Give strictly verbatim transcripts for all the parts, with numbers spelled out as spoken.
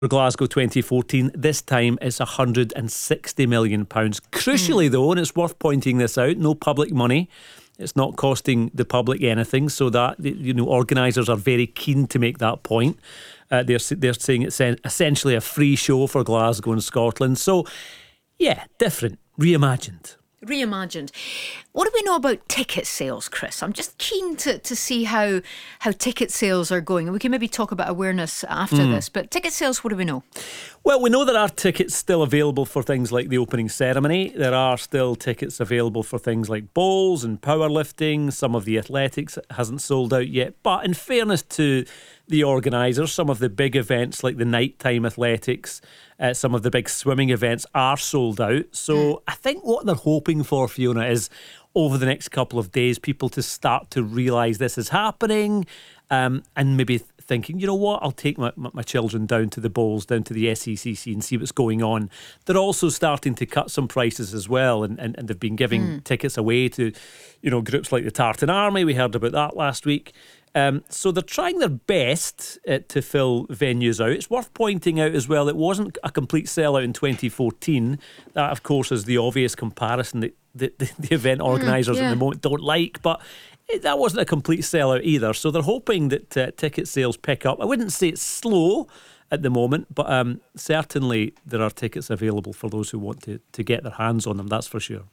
For Glasgow twenty fourteen, this time it's one hundred sixty million pounds. Crucially mm. though, and it's worth pointing this out, no public money. It's not costing the public anything, so that, you know, organisers are very keen to make that point. Uh, they're they're saying it's essentially a free show for Glasgow and Scotland. So, yeah, different, reimagined. Reimagined. What do we know about ticket sales, Chris? I'm just keen to, to see how how ticket sales are going. And we can maybe talk about awareness after mm. this. But ticket sales, what do we know? Well, we know there are tickets still available for things like the opening ceremony. There are still tickets available for things like bowls and powerlifting. Some of the athletics hasn't sold out yet. But in fairness to the organisers, some of the big events like the nighttime athletics, uh, some of the big swimming events are sold out. So mm. I think what they're hoping for, Fiona, is over the next couple of days, people to start to realise this is happening, um, and maybe th- thinking, you know what, I'll take my, my children down to the bowls, down to the S E C C and see what's going on. They're also starting to cut some prices as well, and, and, and they've been giving mm. tickets away to, you know, groups like the Tartan Army. We heard about that last week. Um, so they're trying their best uh, to fill venues out. It's worth pointing out as well, it wasn't a complete sellout in twenty fourteen. That, of course, is the obvious comparison that the, the, the event organisers mm, yeah. at the moment don't like, but it, that wasn't a complete sellout either. So they're hoping that uh, ticket sales pick up. I wouldn't say it's slow at the moment, but um, certainly there are tickets available for those who want to, to get their hands on them, that's for sure.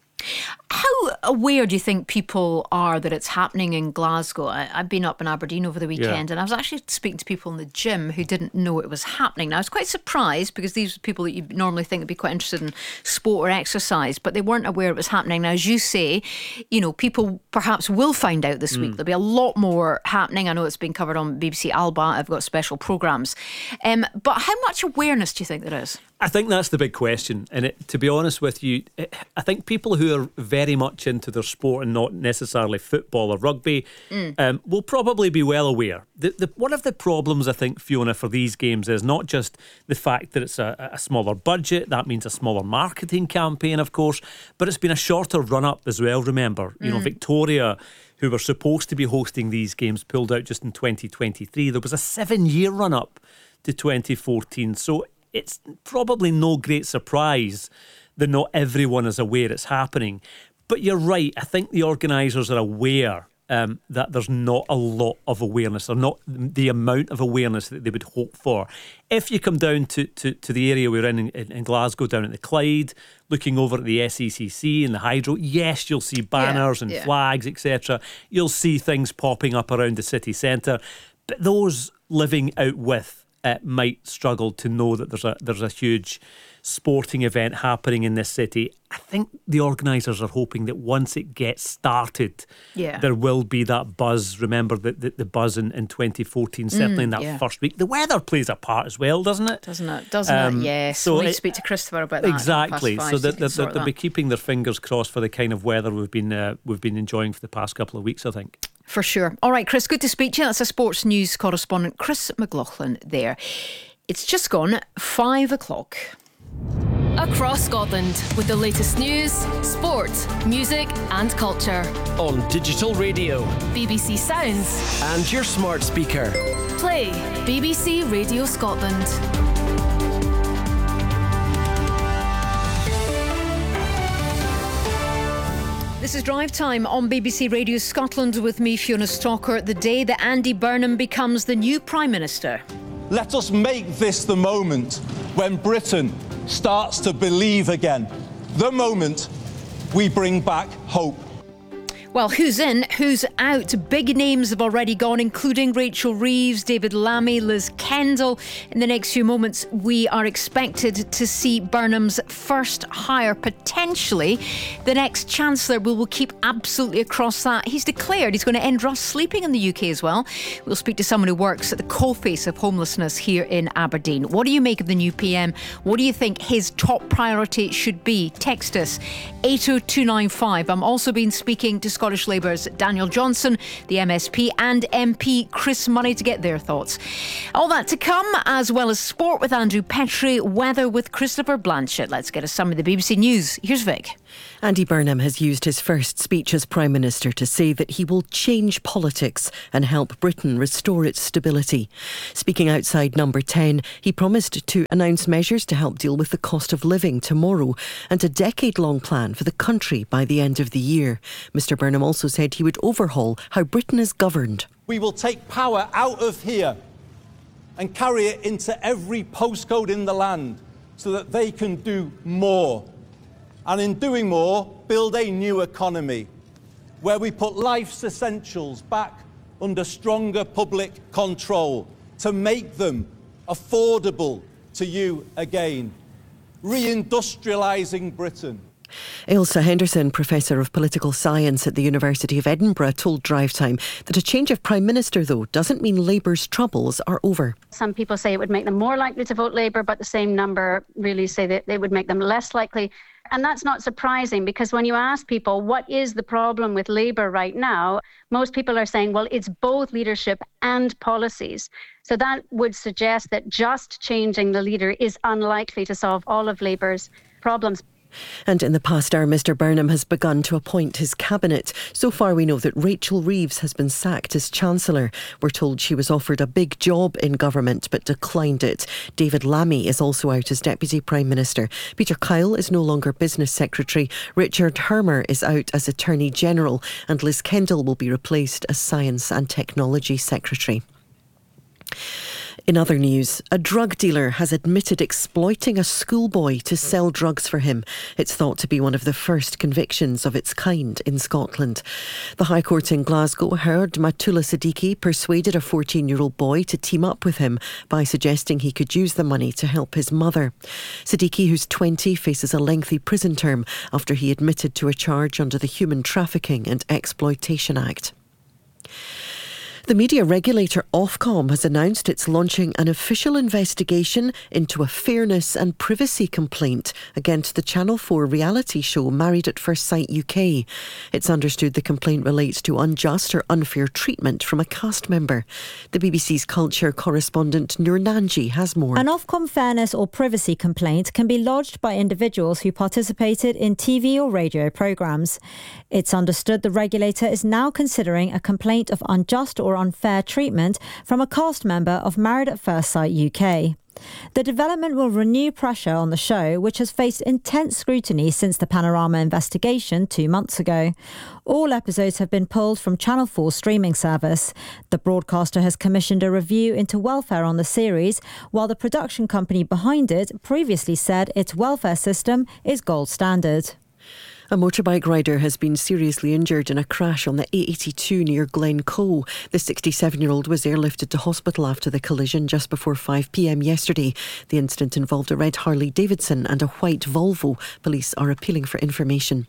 How aware do you think people are that it's happening in Glasgow? I, I've been up in Aberdeen over the weekend, yeah. and I was actually speaking to people in the gym who didn't know it was happening. Now, I was quite surprised because these are people that you normally think would be quite interested in sport or exercise, but they weren't aware it was happening. Now, as you say, you know, people perhaps will find out this mm. week. There'll be a lot more happening. I know it's been covered on B B C Alba. I've got special programmes. Um, but how much awareness do you think there is? I think that's the big question. And it, to be honest with you, it, I think people who are very much into their sport and not necessarily football or rugby mm. um, will probably be well aware. The, the, one of the problems, I think, Fiona, for these games is not just the fact that it's a, a smaller budget. That means a smaller marketing campaign, of course, but it's been a shorter run-up as well, remember. You mm. know, Victoria, who were supposed to be hosting these games, pulled out just in twenty twenty-three. There was a seven-year run-up to twenty fourteen. So it's probably no great surprise that not everyone is aware it's happening. But you're right, I think the organisers are aware um, that there's not a lot of awareness, or not the amount of awareness that they would hope for. If you come down to, to, to the area we're in, in in Glasgow, down at the Clyde, looking over at the S E C C and the Hydro, yes, you'll see banners yeah, and yeah. flags, et cetera. You'll see things popping up around the city centre. But those living out with Uh, might struggle to know that there's a there's a huge sporting event happening in this city. I think the organisers are hoping that once it gets started, yeah. there will be that buzz. Remember the, the, the buzz in, in twenty fourteen, certainly mm, in that yeah. first week. The weather plays a part as well, doesn't it? Doesn't it? Doesn't um, it? Yes. So we'll need to speak to Christopher about that. Exactly. Five, so that, that, that they'll be keeping their fingers crossed for the kind of weather we've been uh, we've been enjoying for the past couple of weeks, I think. For sure. All right, Chris, good to speak to you. That's a sports news correspondent, Chris McLaughlin there. It's just gone five o'clock. Across Scotland with the latest news, sport, music and culture. On digital radio, B B C Sounds and your smart speaker. Play B B C Radio Scotland. This is Drive Time on B B C Radio Scotland with me, Fiona Stalker, the day that Andy Burnham becomes the new Prime Minister. Let us make this the moment when Britain starts to believe again. The moment we bring back hope. Well, who's in, who's out? Big names have already gone, including Rachel Reeves, David Lammy, Liz Kendall. In the next few moments, we are expected to see Burnham's first hire, potentially the next Chancellor. We will keep absolutely across that. He's declared he's going to end rough sleeping in the U K as well. We'll speak to someone who works at the coalface of homelessness here in Aberdeen. What do you make of the new P M? What do you think his top priority should be? Text us eight oh two nine five. I'm also been speaking to Scottish Labour's Daniel Johnson, the M S P and M P Chris Murray to get their thoughts. All that to come, as well as sport with Andrew Petrie, weather with Christopher Blanchett. Let's get a summary of the B B C News. Here's Vic. Andy Burnham has used his first speech as Prime Minister to say that he will change politics and help Britain restore its stability. Speaking outside Number ten, he promised to announce measures to help deal with the cost of living tomorrow and a decade-long plan for the country by the end of the year. Mr Burnham also said he would overhaul how Britain is governed. We will take power out of here and carry it into every postcode in the land so that they can do more. And in doing more, build a new economy where we put life's essentials back under stronger public control to make them affordable to you again. Reindustrialising Britain. Ailsa Henderson, Professor of Political Science at the University of Edinburgh, told Drive Time that a change of Prime Minister, though, doesn't mean Labour's troubles are over. Some people say it would make them more likely to vote Labour, but the same number really say that it would make them less likely. And that's not surprising, because when you ask people what is the problem with Labour right now, most people are saying, well, it's both leadership and policies. So that would suggest that just changing the leader is unlikely to solve all of Labour's problems. And in the past hour, Mr Burnham has begun to appoint his cabinet. So far, we know that Rachel Reeves has been sacked as Chancellor. We're told she was offered a big job in government but declined it. David Lammy is also out as Deputy Prime Minister. Peter Kyle is no longer Business Secretary. Richard Hermer is out as Attorney General. And Liz Kendall will be replaced as Science and Technology Secretary. In other news, a drug dealer has admitted exploiting a schoolboy to sell drugs for him. It's thought to be one of the first convictions of its kind in Scotland. The High Court in Glasgow heard Matula Siddiqui persuaded a fourteen-year-old boy to team up with him by suggesting he could use the money to help his mother. Siddiqui, who's twenty, faces a lengthy prison term after he admitted to a charge under the Human Trafficking and Exploitation Act. The media regulator Ofcom has announced it's launching an official investigation into a fairness and privacy complaint against the Channel four reality show Married at First Sight U K. It's understood the complaint relates to unjust or unfair treatment from a cast member. The B B C's culture correspondent Noor Nanji has more. An Ofcom fairness or privacy complaint can be lodged by individuals who participated in T V or radio programmes. It's understood the regulator is now considering a complaint of unjust or unfair treatment from a cast member of Married at First Sight U K. The development will renew pressure on the show, which has faced intense scrutiny since the Panorama investigation two months ago. All episodes have been pulled from Channel four's streaming service. The broadcaster has commissioned a review into welfare on the series, while the production company behind it previously said its welfare system is gold standard. A motorbike rider has been seriously injured in a crash on the A eighty-two near Glencoe. The sixty-seven-year-old was airlifted to hospital after the collision just before five p m yesterday. The incident involved a red Harley Davidson and a white Volvo. Police are appealing for information.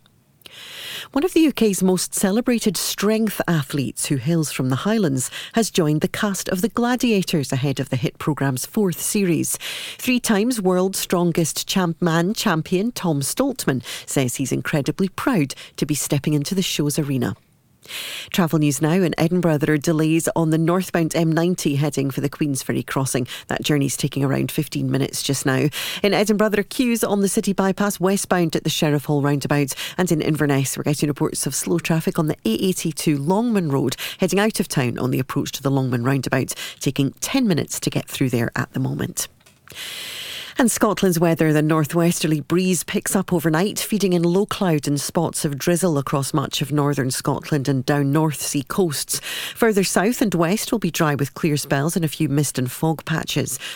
One of the U K's most celebrated strength athletes, who hails from the Highlands, has joined the cast of The Gladiators ahead of the hit programme's fourth series. Three times world's strongest champ man champion Tom Stoltman says he's incredibly proud to be stepping into the show's arena. Travel news now. In Edinburgh, there are delays on the northbound M ninety heading for the Queensferry crossing. That journey's taking around fifteen minutes just now. In Edinburgh, there are queues on the city bypass westbound at the Sheriff Hall roundabout. And in Inverness, we're getting reports of slow traffic on the A eighty-two Longman Road heading out of town on the approach to the Longman roundabout, taking ten minutes to get through there at the moment. And Scotland's weather, the northwesterly breeze picks up overnight, feeding in low cloud and spots of drizzle across much of northern Scotland and down North Sea coasts. Further south and west will be dry with clear spells and a few mist and fog patches.